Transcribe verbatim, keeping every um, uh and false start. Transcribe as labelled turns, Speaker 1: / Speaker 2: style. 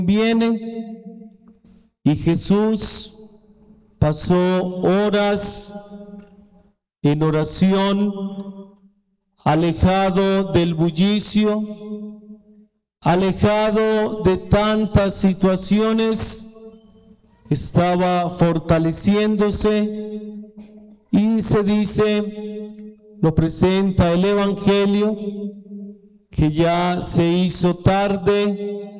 Speaker 1: viene, y Jesús pasó horas en oración, alejado del bullicio, alejado de tantas situaciones, estaba fortaleciéndose, y se dice, lo presenta el Evangelio, que ya se hizo tarde